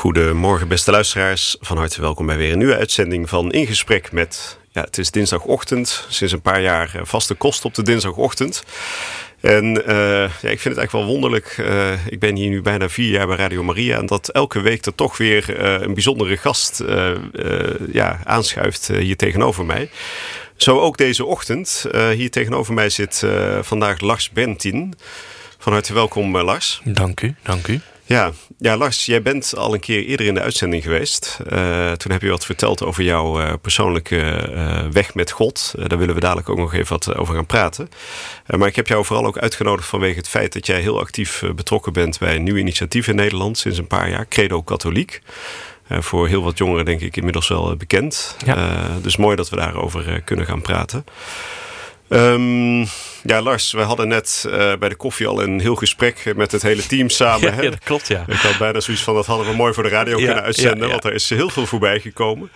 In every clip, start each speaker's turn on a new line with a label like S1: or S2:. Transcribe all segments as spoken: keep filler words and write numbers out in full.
S1: Goedemorgen beste luisteraars, van harte welkom bij weer een nieuwe uitzending van In Gesprek met... Ja, het is dinsdagochtend, sinds een paar jaar vaste kost op de dinsdagochtend. En uh, ja, ik vind het eigenlijk wel wonderlijk. Uh, ik ben hier nu bijna vier jaar bij Radio Maria. En dat elke week er toch weer uh, een bijzondere gast uh, uh, ja, aanschuift uh, hier tegenover mij. Zo ook deze ochtend. Uh, hier tegenover mij zit uh, vandaag Lars Bentin. Van harte welkom, uh, Lars.
S2: Dank u, dank u.
S1: Ja, ja, Lars, jij bent al een keer eerder in de uitzending geweest. Uh, toen heb je wat verteld over jouw uh, persoonlijke uh, weg met God. Uh, daar willen we dadelijk ook nog even wat over gaan praten. Uh, maar ik heb jou vooral ook uitgenodigd vanwege het feit dat jij heel actief uh, betrokken bent bij een nieuw initiatief in Nederland sinds een paar jaar, Credo Katholiek. Uh, voor heel wat jongeren denk ik inmiddels wel uh, bekend. Ja. Uh, dus mooi dat we daarover uh, kunnen gaan praten. Um, ja, Lars, we hadden net uh, bij de koffie al een heel gesprek met het hele team samen.
S2: Ja,
S1: hè?
S2: ja, dat klopt, ja.
S1: Ik had bijna zoiets van, dat hadden we mooi voor de radio ja, kunnen uitzenden. Ja, ja. Want er is heel veel voorbij gekomen.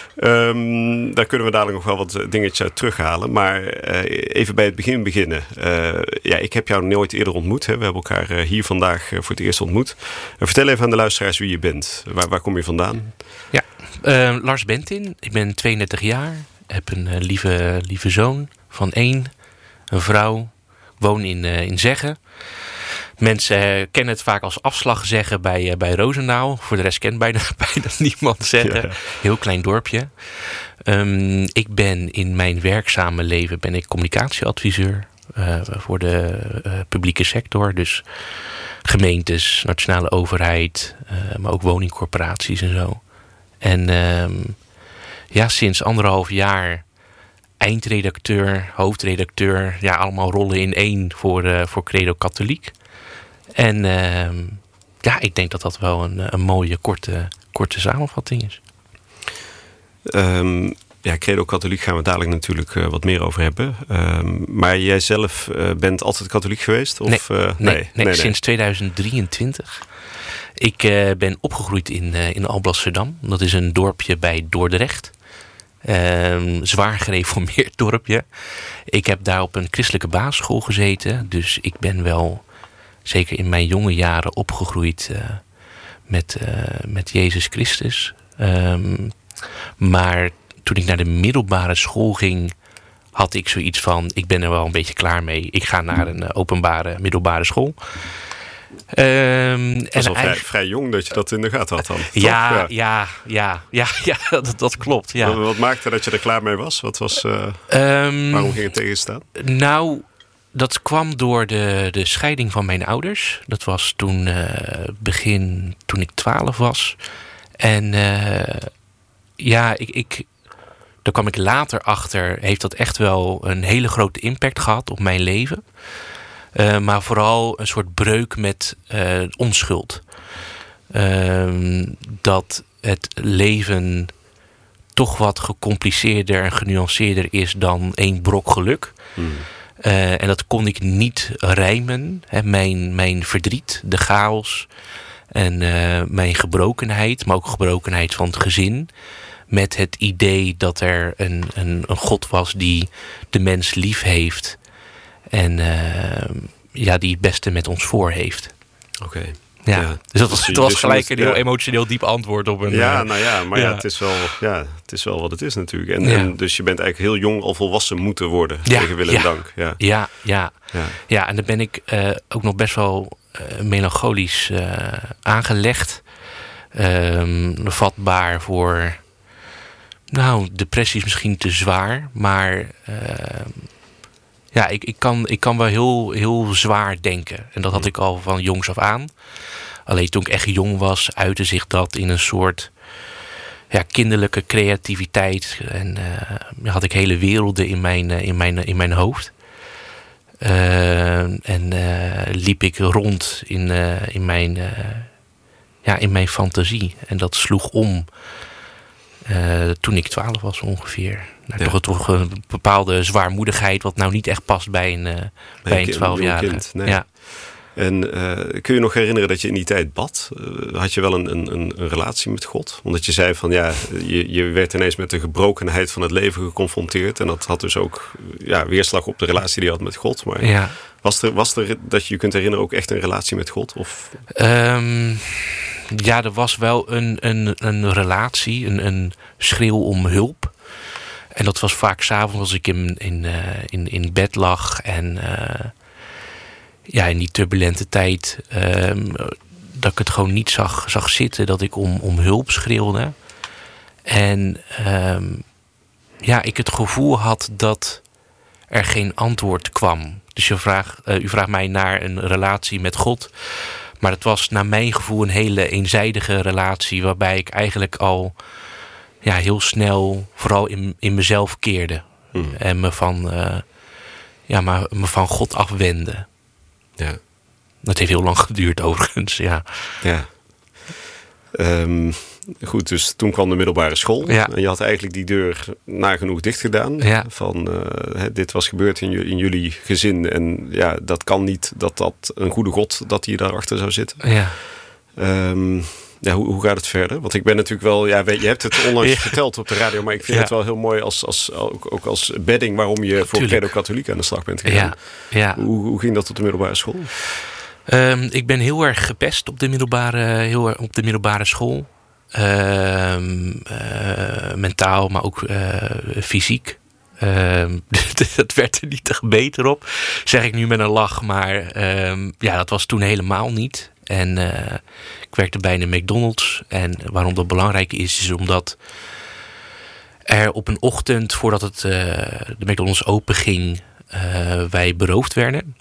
S1: Um, daar kunnen we dadelijk nog wel wat dingetjes uit terughalen. Maar uh, even bij het begin beginnen. Uh, ja, ik heb jou nooit eerder ontmoet. Hè? We hebben elkaar uh, hier vandaag uh, voor het eerst ontmoet. Uh, vertel even aan de luisteraars wie je bent. Waar, waar kom je vandaan?
S2: Ja, uh, Lars Bentin. Ik ben tweeëndertig jaar. Heb een uh, lieve, lieve zoon van één. Een vrouw. Woon in, uh, in Zeggen. Mensen uh, kennen het vaak als afslagzeggen bij, uh, bij Roosendaal. Voor de rest kent bijna, bijna niemand Zeggen. Ja. Heel klein dorpje. Um, ik ben in mijn werkzame leven ben ik communicatieadviseur. Uh, voor de uh, publieke sector. Dus gemeentes, nationale overheid. Uh, maar ook woningcorporaties en zo. En um, ja, sinds anderhalf jaar... eindredacteur, hoofdredacteur, ja, allemaal rollen in één voor, uh, voor Credo Katholiek. En uh, ja, ik denk dat dat wel een, een mooie, korte, korte samenvatting is.
S1: Um, ja, Credo Katholiek gaan we dadelijk natuurlijk uh, wat meer over hebben. Um, maar jij zelf uh, bent altijd katholiek geweest? Of,
S2: nee,
S1: uh,
S2: nee,
S1: nee,
S2: nee,
S1: nee, nee,
S2: sinds tweeduizend drieëntwintig. Ik uh, ben opgegroeid in, uh, in Alblasserdam. Dat is een dorpje bij Dordrecht. Um, zwaar gereformeerd dorpje. Ik heb daar op een christelijke basisschool gezeten. Dus ik ben wel, zeker in mijn jonge jaren, opgegroeid uh, met, uh, met Jezus Christus. Um, maar toen ik naar de middelbare school ging, had ik zoiets van, ik ben er wel een beetje klaar mee. Ik ga naar een uh, openbare middelbare school. Um,
S1: dat is al vrij, vrij jong dat je dat in de gaten had dan.
S2: Ja, ja, ja, ja, ja, ja dat, dat klopt. Ja.
S1: Wat, wat maakte dat je er klaar mee was? Wat was uh, um, waarom ging het tegenstaan?
S2: Nou, dat kwam door de, de scheiding van mijn ouders. Dat was toen uh, begin, toen ik twaalf was. En uh, ja, ik, ik, daar kwam ik later achter. Heeft dat echt wel een hele grote impact gehad op mijn leven. Uh, maar vooral een soort breuk met uh, onschuld. Uh, dat het leven toch wat gecompliceerder en genuanceerder is dan één brok geluk. Hmm. Uh, en dat kon ik niet rijmen. Hè, mijn, mijn verdriet, de chaos en uh, mijn gebrokenheid, maar ook gebrokenheid van het gezin. Met het idee dat er een, een, een God was die de mens lief heeft. En uh, ja, die het beste met ons voor heeft.
S1: Oké. Okay.
S2: Ja. ja, dus dat was, dat was
S1: dus
S2: gelijk
S1: moet,
S2: een heel
S1: ja.
S2: emotioneel diep antwoord op een...
S1: Ja, nou ja, maar ja,
S2: ja.
S1: het, is wel, ja, het is wel wat het is natuurlijk. En,
S2: ja.
S1: en dus je bent eigenlijk heel jong al volwassen moeten worden,
S2: ja.
S1: tegen wil en
S2: ja.
S1: dank. Ja,
S2: ja, ja.
S1: ja.
S2: ja en dan ben ik uh, ook nog best wel uh, melancholisch uh, aangelegd. Um, vatbaar voor... Nou, depressie is misschien te zwaar, maar... Uh, Ja, ik, ik, kan, ik kan wel heel, heel zwaar denken. En dat had ik al van jongs af aan. Alleen toen ik echt jong was, uitte zich dat in een soort ja, kinderlijke creativiteit. En uh, had ik hele werelden in mijn, uh, in mijn, in mijn hoofd. Uh, en uh, liep ik rond in, uh, in, mijn, uh, ja, in mijn fantasie. En dat sloeg om uh, toen ik twaalf was ongeveer. Nou, ja. toch, toch een bepaalde zwaarmoedigheid, wat nou niet echt past bij een, uh, bij een twaalfjarige.
S1: Nee.
S2: Ja.
S1: En uh, kun je nog herinneren dat je in die tijd bad? Uh, had je wel een, een, een relatie met God? Omdat je zei van ja, je, je werd ineens met de gebrokenheid van het leven geconfronteerd. En dat had dus ook ja, weerslag op de relatie die je had met God. Maar
S2: ja. was,
S1: er, was er, dat je je kunt herinneren, ook echt een relatie met God? Of?
S2: Um, Ja, er was wel een, een, een relatie, een, een schreeuw om hulp. En dat was vaak 's avonds als ik in, in, uh, in, in bed lag. En uh, ja, in die turbulente tijd, um, dat ik het gewoon niet zag, zag zitten. Dat ik om, om hulp schreeuwde. En um, ja, ik het gevoel had dat er geen antwoord kwam. Dus je vraagt, uh, u vraagt mij naar een relatie met God. Maar het was naar mijn gevoel een hele eenzijdige relatie, waarbij ik eigenlijk al ja, heel snel vooral in, in mezelf keerde. Hmm. En me van, uh, ja, maar me van God afwendde.
S1: Ja.
S2: Dat heeft heel lang geduurd overigens, ja.
S1: Ja. Um, goed, dus toen kwam de middelbare school.
S2: Ja.
S1: En je had eigenlijk die deur nagenoeg dicht gedaan.
S2: Ja. Van,
S1: uh, dit was gebeurd in, in jullie gezin. En ja, dat kan niet dat dat een goede God, dat hij daarachter zou zitten.
S2: Ja.
S1: Um, ja, hoe, hoe gaat het verder? Want ik ben natuurlijk wel... Ja, je hebt het onlangs ja. verteld op de radio, maar ik vind ja. het wel heel mooi als, als, ook, ook als bedding waarom je voor Credo Katholiek aan de slag bent gegaan.
S2: Ja. Ja.
S1: Hoe, hoe ging dat op de middelbare school?
S2: Um, ik ben heel erg gepest op de middelbare, heel erg op de middelbare school. Uh, uh, mentaal, maar ook uh, fysiek. Uh, dat werd er niet echt beter op. Zeg ik nu met een lach, maar uh, ja, dat was toen helemaal niet. En uh, ik werkte bij de McDonald's. En waarom dat belangrijk is, is omdat er op een ochtend voordat het, uh, de McDonald's open ging, uh, wij beroofd werden.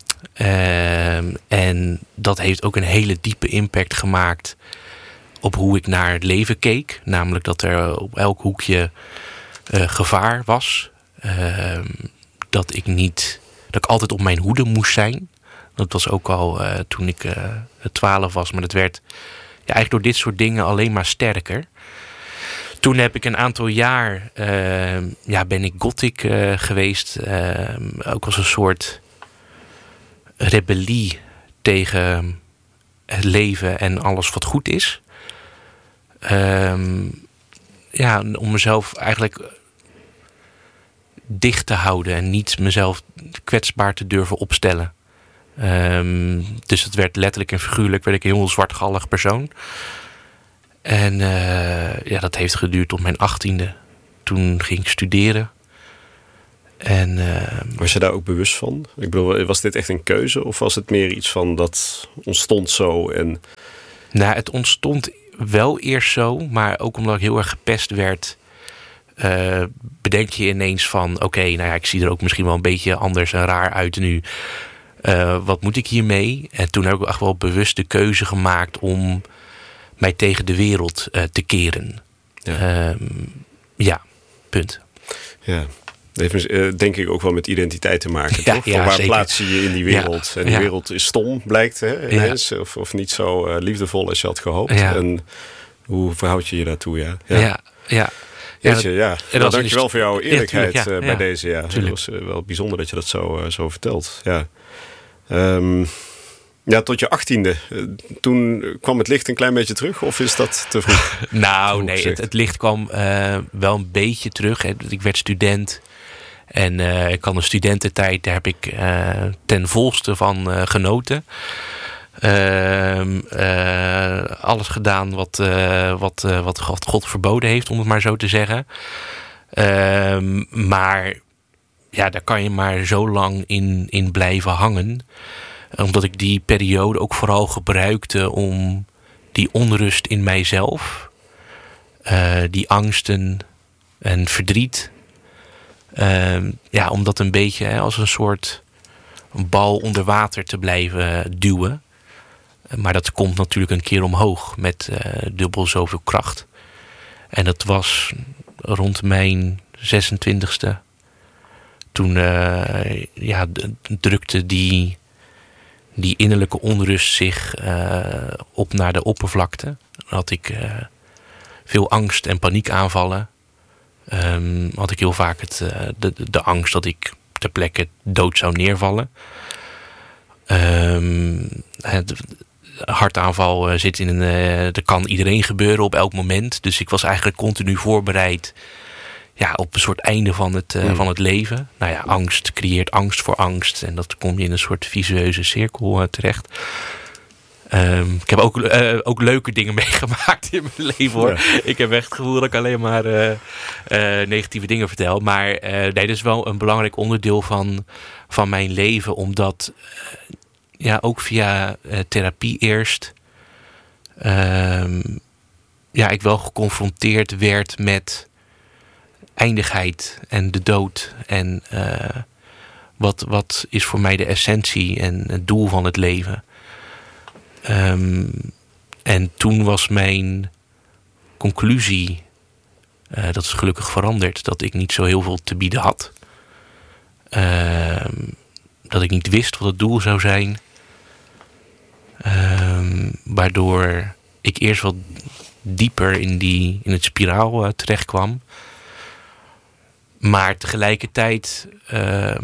S2: Uh, en dat heeft ook een hele diepe impact gemaakt op hoe ik naar het leven keek. Namelijk dat er op elk hoekje uh, gevaar was. Uh, dat ik niet, dat ik altijd op mijn hoede moest zijn. Dat was ook al uh, toen ik uh, twaalf was. Maar dat werd ja, eigenlijk door dit soort dingen alleen maar sterker. Toen heb ik een aantal jaar uh, ja, ben ik gothic uh, geweest. Uh, ook als een soort rebellie tegen het leven en alles wat goed is. Um, ja, om mezelf eigenlijk dicht te houden en niet mezelf kwetsbaar te durven opstellen. Um, dus het werd letterlijk en figuurlijk werd ik een heel zwartgallig persoon. En uh, ja, dat heeft geduurd tot mijn achttiende. Toen ging ik studeren. En, uh,
S1: was je daar ook bewust van? Ik bedoel, was dit echt een keuze? Of was het meer iets van dat ontstond zo? En...
S2: Nou, het ontstond wel eerst zo. Maar ook omdat ik heel erg gepest werd, Uh, bedenk je ineens van oké, okay, nou ja, ik zie er ook misschien wel een beetje anders en raar uit nu. Uh, wat moet ik hiermee? En toen heb ik echt wel bewust de keuze gemaakt om mij tegen de wereld uh, te keren. Ja, um, ja punt.
S1: Ja. Dat heeft uh, denk ik ook wel met identiteit te maken,
S2: ja,
S1: toch?
S2: Ja,
S1: Van waar
S2: zeker.
S1: plaats je je in die wereld? Ja, en die
S2: ja.
S1: wereld is stom, blijkt, hè, ineens. Ja. Of, of niet zo uh, liefdevol als je had gehoopt. Ja. En hoe verhoud je je daartoe? Ja, ja.
S2: ja, ja.
S1: Weet je, ja. ja. Nou, dank je wel voor jouw eerlijkheid
S2: ja, ja,
S1: uh, bij
S2: ja.
S1: deze. Ja. Het was uh, wel bijzonder dat je dat zo, uh, zo vertelt. Ja. Um, ja, tot je achttiende. Uh, toen kwam het licht een klein beetje terug? Of is dat te vroeg?
S2: nou, te nee. Het, het licht kwam uh, wel een beetje terug. Ik werd student. En uh, ik had een studententijd. Daar heb ik uh, ten volste van uh, genoten. Uh, uh, alles gedaan wat, uh, wat, uh, wat God verboden heeft, om het maar zo te zeggen. Uh, maar ja, daar kan je maar zo lang in, in blijven hangen. Omdat ik die periode ook vooral gebruikte om die onrust in mijzelf, uh, die angsten en verdriet, uh, ja, om dat een beetje hè, als een soort bal onder water te blijven duwen. Maar dat komt natuurlijk een keer omhoog met uh, dubbel zoveel kracht. En dat was rond mijn zesentwintigste. Toen uh, ja, drukte die, die innerlijke onrust zich uh, op naar de oppervlakte. Dan had ik uh, veel angst en paniekaanvallen. Um, had ik heel vaak het, uh, de, de angst dat ik ter plekke dood zou neervallen. Um, het, hartaanval uh, zit in een... Uh, dat kan iedereen gebeuren op elk moment. Dus ik was eigenlijk continu voorbereid ja, op een soort einde van het, uh, mm. van het leven. Nou ja, angst creëert angst voor angst. En dat kom je in een soort visueuze cirkel uh, terecht. Um, ik heb ook, uh, ook leuke dingen meegemaakt in mijn leven, hoor. Ja. Ik heb echt het gevoel dat ik alleen maar uh, uh, negatieve dingen vertel. Maar uh, nee, dat is wel een belangrijk onderdeel van, van mijn leven. Omdat, uh, ja, ook via uh, therapie eerst... Uh, ja, ik wel geconfronteerd werd met eindigheid en de dood. En uh, wat, wat is voor mij de essentie en het doel van het leven... Um, en toen was mijn conclusie, uh, dat is gelukkig veranderd, dat ik niet zo heel veel te bieden had. Uh, dat ik niet wist wat het doel zou zijn. Uh, waardoor ik eerst wat dieper in, die, in het spiraal uh, terecht kwam. Maar tegelijkertijd... Uh,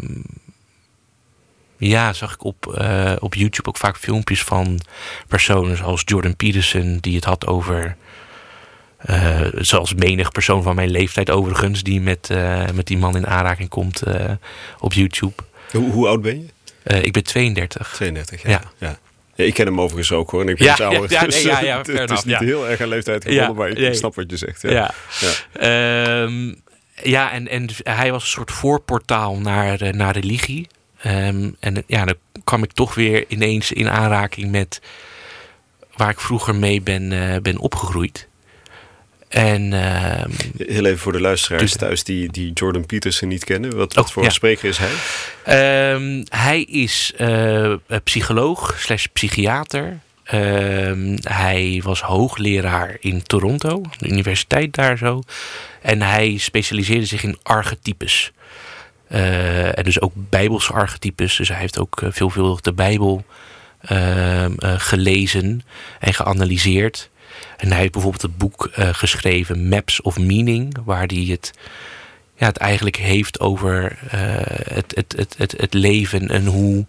S2: Ja, zag ik op, uh, op YouTube ook vaak filmpjes van personen zoals Jordan Peterson, die het had over, uh, zoals menig persoon van mijn leeftijd overigens, die met, uh, met die man in aanraking komt uh, op YouTube.
S1: Hoe, hoe oud ben je?
S2: Uh, ik ben tweeëndertig.
S1: tweeëndertig, ja. ja. ja. Ja, ik ken hem overigens ook, hoor. En ik ben
S2: ja,
S1: ouder.
S2: Ja, ja,
S1: dus,
S2: nee, ja, ja,
S1: het, het is niet ja. heel erg aan leeftijd gebonden, ja, maar ik nee. snap wat je zegt. Ja,
S2: ja. ja. Um, ja en, en hij was een soort voorportaal naar, uh, naar religie. Um, en ja, dan kwam ik toch weer ineens in aanraking met waar ik vroeger mee ben, uh, ben opgegroeid. En, uh,
S1: heel even voor de luisteraars dus, thuis die, die Jordan Peterson niet kennen. Wat, wat oh, voor ja. spreker is hij?
S2: Um, hij is uh, psycholoog slash psychiater. Um, hij was hoogleraar in Toronto, de universiteit daar zo. En hij specialiseerde zich in archetypes. Uh, en dus ook bijbelse archetypes. Dus hij heeft ook uh, veelvuldig de Bijbel uh, uh, gelezen en geanalyseerd. En hij heeft bijvoorbeeld het boek uh, geschreven Maps of Meaning, waar hij het, ja, het eigenlijk heeft over uh, het, het, het, het, het leven en hoe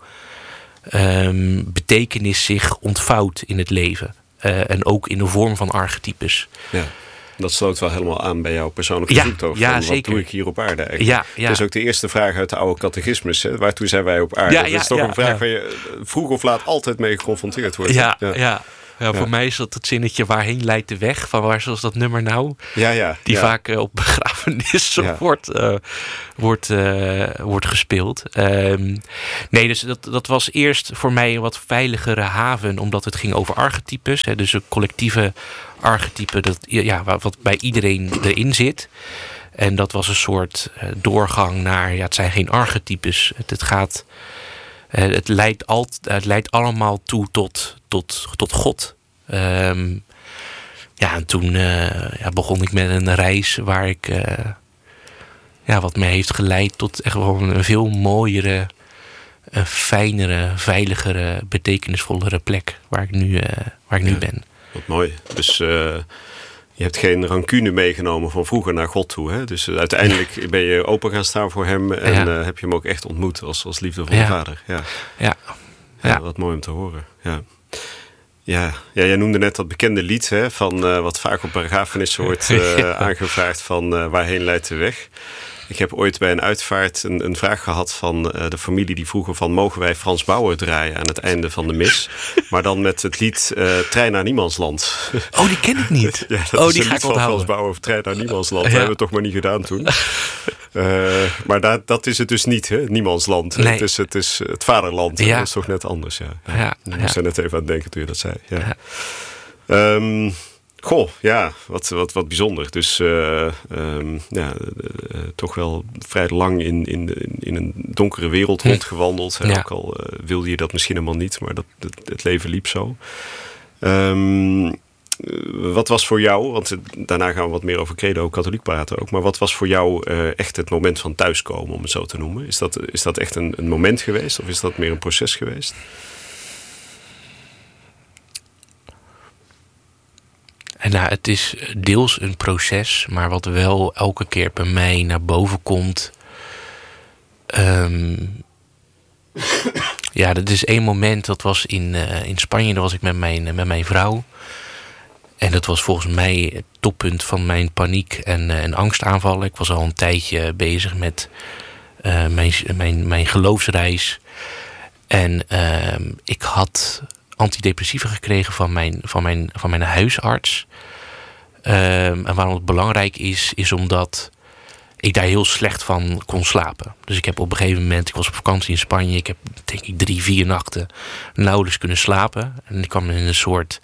S2: um, betekenis zich ontvouwt in het leven. Uh, en ook in de vorm van archetypes.
S1: Ja. Dat sloot wel helemaal aan bij jouw persoonlijke ja, zoektocht.
S2: Ja,
S1: wat
S2: zeker.
S1: doe ik hier op aarde eigenlijk?
S2: Ja, ja.
S1: Het is ook de eerste vraag uit de oude catechismus. Hè? Waartoe zijn wij op aarde?
S2: Ja,
S1: dat
S2: ja,
S1: is toch
S2: ja,
S1: een vraag
S2: ja.
S1: waar je vroeg of laat altijd mee geconfronteerd wordt.
S2: Ja, ja. ja. Ja, voor ja. mij is dat het zinnetje waarheen leidt de weg. Van waar is dat nummer nou?
S1: Ja, ja.
S2: Die
S1: ja.
S2: vaak uh, op begrafenissen ja. wordt, uh, wordt, uh, wordt gespeeld. Um, nee, dus dat, dat was eerst voor mij een wat veiligere haven. Omdat het ging over archetypes. Hè, dus een collectieve archetype dat, ja, wat bij iedereen erin zit. En dat was een soort uh, doorgang naar... Ja, het zijn geen archetypes. Het, het gaat... Uh, het, leidt al, het leidt allemaal toe tot, tot, tot God. Um, ja, en toen uh, ja, begon ik met een reis waar ik... Uh, ja, wat mij heeft geleid tot echt wel een veel mooiere... een fijnere, veiligere, betekenisvollere plek... waar ik nu, uh, waar ik nu ja, ben.
S1: Wat mooi. Dus... Uh... Je hebt geen rancune meegenomen van vroeger naar God toe. Hè? Dus uiteindelijk ben je open gaan staan voor hem. En ja. uh, heb je hem ook echt ontmoet als, als liefdevolle
S2: ja.
S1: vader. Ja.
S2: Ja.
S1: Ja. Ja, wat mooi om te horen. Ja. Ja. Ja, jij noemde net dat bekende lied. Hè, van, uh, wat vaak op begrafenissen wordt uh, ja. aangevraagd van uh, waarheen leidt de weg. Ik heb ooit bij een uitvaart een, een vraag gehad van uh, de familie die vroegen van... mogen wij Frans Bauer draaien aan het einde van de mis? Maar dan met het lied uh, Trein naar Niemandsland.
S2: Oh, die ken ik niet.
S1: Ja, dat
S2: oh,
S1: is
S2: die
S1: een
S2: ga
S1: lied
S2: ik
S1: van
S2: onthouden.
S1: Frans Bauer of Trein naar Niemandsland.
S2: Ja.
S1: Dat hebben we toch maar niet gedaan toen. Uh, maar dat, dat is het dus niet, hè? Niemandsland.
S2: Nee.
S1: Het, is, het is het vaderland.
S2: Ja.
S1: Dat is toch net anders, ja. ja.
S2: ja.
S1: Ik moest
S2: ja.
S1: er net even aan denken toen je dat zei. Ja.
S2: Ja.
S1: Um, Goh, ja, wat, wat, wat bijzonder. Dus uh, um, ja, uh, toch wel vrij lang in, in, de, in een donkere wereld rondgewandeld. Hm. Ja. Ook al uh, wilde je dat misschien helemaal niet, maar dat, het, het leven liep zo. Um, wat was voor jou, want daarna gaan we wat meer over credo katholiek praten ook. Maar wat was voor jou uh, echt het moment van thuiskomen, om het zo te noemen? Is dat, is dat echt een, een moment geweest of is dat meer een proces geweest?
S2: En nou, het is deels een proces, maar wat wel elke keer bij mij naar boven komt. Um, ja, dat is één moment, dat was in, uh, in Spanje, daar was ik met mijn, uh, met mijn vrouw. En dat was volgens mij het toppunt van mijn paniek en, uh, en angstaanvallen. Ik was al een tijdje bezig met uh, mijn, mijn, mijn geloofsreis. En uh, ik had antidepressiva gekregen van mijn, van mijn, van mijn huisarts. Um, en waarom het belangrijk is, is omdat ik daar heel slecht van kon slapen. Dus ik heb op een gegeven moment, ik was op vakantie in Spanje, ik heb denk ik drie, vier nachten nauwelijks kunnen slapen. En ik kwam in een soort,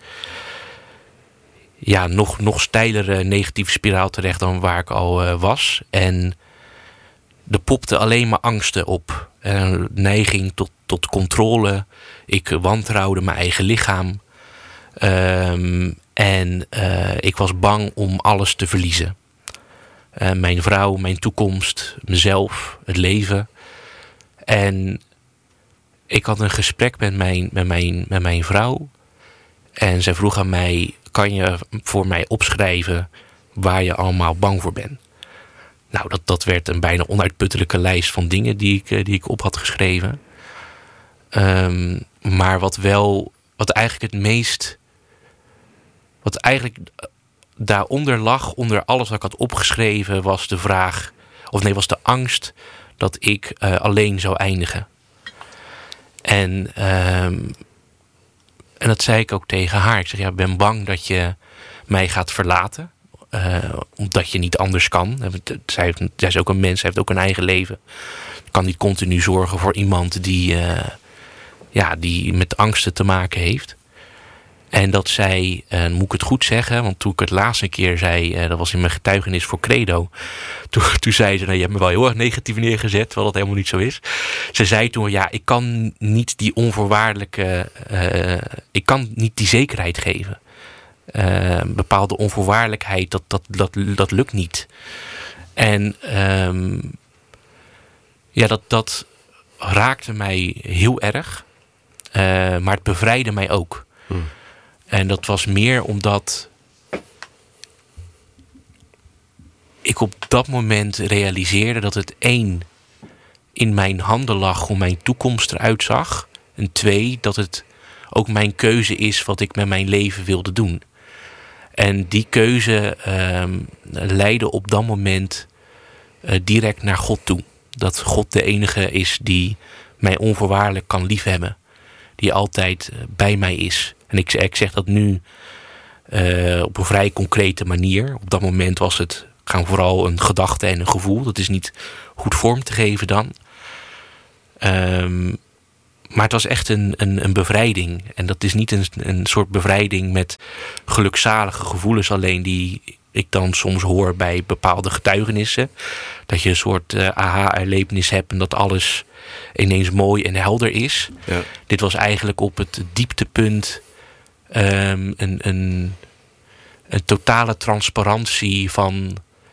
S2: ja, nog, nog steilere negatieve spiraal terecht dan waar ik al uh, was. En er popte alleen maar angsten op. Uh, neiging tot, tot controle. Ik wantrouwde mijn eigen lichaam. Um, en uh, ik was bang om alles te verliezen. Uh, mijn vrouw, mijn toekomst, mezelf, het leven. En ik had een gesprek met mijn, met mijn, met mijn vrouw. En zij vroeg aan mij, kan je voor mij opschrijven waar je allemaal bang voor bent? Nou, dat, dat werd een bijna onuitputtelijke lijst van dingen die ik, die ik op had geschreven. Um, maar wat wel, wat eigenlijk het meest, wat eigenlijk daaronder lag, onder alles wat ik had opgeschreven, was de vraag, of nee, was de angst dat ik uh, alleen zou eindigen. En, um, en dat zei ik ook tegen haar. Ik zeg, ja, ik ben bang dat je mij gaat verlaten. Uh, omdat je niet anders kan. Zij, heeft, zij is ook een mens, zij heeft ook een eigen leven. Je kan niet continu zorgen voor iemand die, uh, ja, die met angsten te maken heeft. En dat zij, uh, moet ik het goed zeggen, want toen ik het laatste keer zei, uh, dat was in mijn getuigenis voor Credo. Toen, toen zei ze, nou, je hebt me wel heel erg negatief neergezet, terwijl dat helemaal niet zo is. Ze zei toen, ja, ik kan niet die onvoorwaardelijke, uh, ik kan niet die zekerheid geven. Uh, bepaalde onvoorwaardelijkheid, dat, dat, dat, dat lukt niet. En um, ja, dat, dat raakte mij heel erg. Uh, maar het bevrijdde mij ook. Hmm. En dat was meer omdat ik op dat moment realiseerde dat het één, in mijn handen lag hoe mijn toekomst eruit zag. En twee, dat het ook mijn keuze is wat ik met mijn leven wilde doen. En die keuze um, leidde op dat moment uh, direct naar God toe. Dat God de enige is die mij onvoorwaardelijk kan liefhebben. Die altijd uh, bij mij is. En ik, ik zeg dat nu uh, op een vrij concrete manier. Op dat moment was het gaan vooral een gedachte en een gevoel. Dat is niet goed vorm te geven dan. Um, Maar het was echt een, een, een bevrijding. En dat is niet een, een soort bevrijding met gelukzalige gevoelens alleen die ik dan soms hoor bij bepaalde getuigenissen. Dat je een soort uh, aha-erlevenis hebt en dat alles ineens mooi en helder is. Ja. Dit was eigenlijk op het dieptepunt um, een, een, een totale transparantie van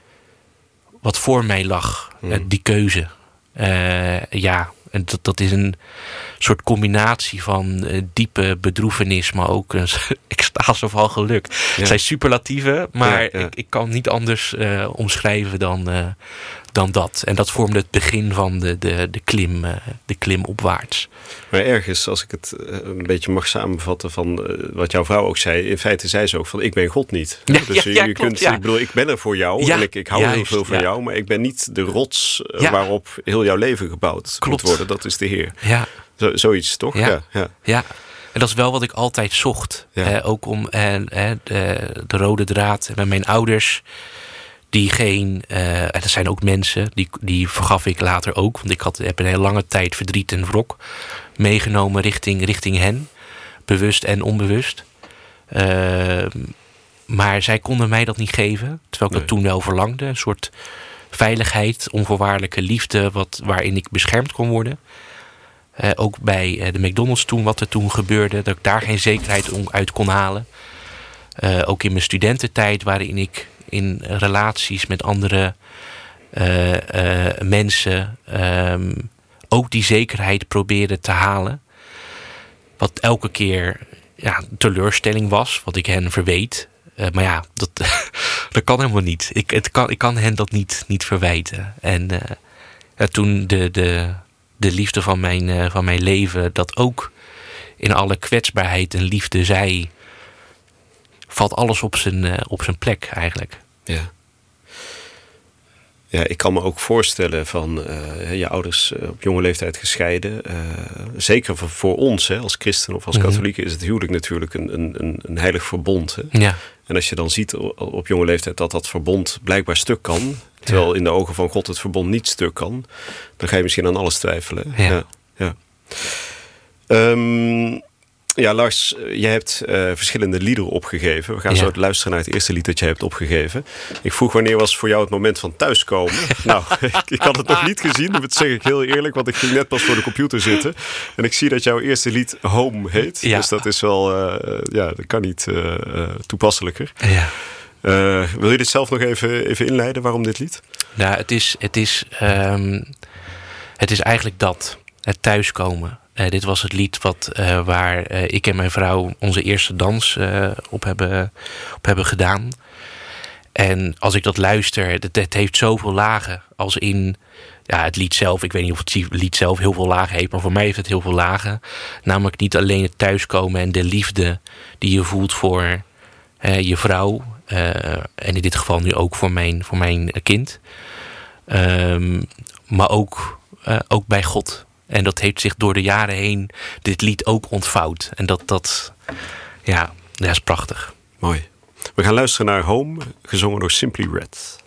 S2: wat voor mij lag. Hmm. Uh, die keuze. Uh, ja, en dat, dat is een soort combinatie van uh, diepe bedroefenis, maar ook een extase van geluk. Ja. Het zijn superlatieven, maar ja, ja. Ik, ik kan niet anders uh, omschrijven dan, uh, dan dat. En dat vormde het begin van de, de, de, klim, uh, de klim opwaarts.
S1: Maar ergens, als ik het een beetje mag samenvatten van uh, wat jouw vrouw ook zei, in feite zei ze ook van, ik ben God niet.
S2: Ja,
S1: dus
S2: ja,
S1: je,
S2: ja,
S1: je
S2: klopt,
S1: kunt,
S2: ja.
S1: ik bedoel, ik ben er voor jou
S2: ja,
S1: en ik, ik hou
S2: juist,
S1: heel veel van
S2: ja.
S1: jou, maar ik ben niet de rots uh,
S2: ja.
S1: waarop heel jouw leven gebouwd
S2: klopt.
S1: moet worden. Dat is de Heer.
S2: Ja.
S1: Zo, zoiets, toch?
S2: Ja.
S1: Ja, ja.
S2: ja. En dat is wel wat ik altijd zocht. Ja. Eh, ook om eh, de, de rode draad met mijn ouders. Die geen, uh, en dat zijn ook mensen, die, die vergaf ik later ook. Want ik had, heb een hele lange tijd verdriet en wrok meegenomen richting, richting hen. Bewust en onbewust. Uh, maar zij konden mij dat niet geven. Terwijl ik nee. dat toen wel verlangde. Een soort veiligheid, onvoorwaardelijke liefde wat, waarin ik beschermd kon worden. Uh, ook bij uh, de McDonald's toen, wat er toen gebeurde. Dat ik daar geen zekerheid uit kon halen. Uh, ook in mijn studententijd waarin ik in relaties met andere uh, uh, mensen um, ook die zekerheid probeerde te halen. Wat elke keer ja, teleurstelling was, wat ik hen verweet. Uh, maar ja, dat, dat kan helemaal niet. Ik, het kan, ik kan hen dat niet, niet verwijten. En uh, ja, toen de, de, de liefde van mijn, uh, van mijn leven dat ook in alle kwetsbaarheid en liefde zei, valt alles op zijn, uh, op zijn plek eigenlijk.
S1: Ja. Ja, ik kan me ook voorstellen van uh, je ouders uh, op jonge leeftijd gescheiden. Uh, zeker voor, voor ons hè, als christen of als mm-hmm. katholieken is het huwelijk natuurlijk een, een, een heilig verbond. Hè?
S2: Ja.
S1: En als je dan ziet op jonge leeftijd dat dat verbond blijkbaar stuk kan, terwijl ja. in de ogen van God het verbond niet stuk kan, dan ga je misschien aan alles twijfelen.
S2: Ja.
S1: Ja, ja. Um, Ja, Lars, jij hebt uh, verschillende liederen opgegeven. We gaan ja. zo luisteren naar het eerste lied dat jij hebt opgegeven. Ik vroeg wanneer was voor jou het moment van thuiskomen? nou, ik, ik had het nog niet gezien, dat zeg ik heel eerlijk, want ik ging net pas voor de computer zitten. En ik zie dat jouw eerste lied Home heet. Ja. Dus dat is wel, uh, ja, dat kan niet uh, uh, toepasselijker.
S2: Ja.
S1: Uh, wil je dit zelf nog even, even inleiden, waarom dit lied?
S2: Nou, het is, het is, um, het is eigenlijk dat, het thuiskomen. Uh, dit was het lied wat, uh, waar uh, ik en mijn vrouw onze eerste dans uh, op, hebben, op hebben gedaan. En als ik dat luister, het, het heeft zoveel lagen. Als in ja, het lied zelf. Ik weet niet of het lied zelf heel veel lagen heeft, maar voor mij heeft het heel veel lagen. Namelijk niet alleen het thuiskomen en de liefde die je voelt voor uh, je vrouw. Uh, en in dit geval nu ook voor mijn, voor mijn kind. Um, maar ook, uh, ook bij God. En dat heeft zich door de jaren heen dit lied ook ontvouwd. En dat, dat, ja, dat is prachtig.
S1: Mooi. We gaan luisteren naar Home, gezongen door Simply Red.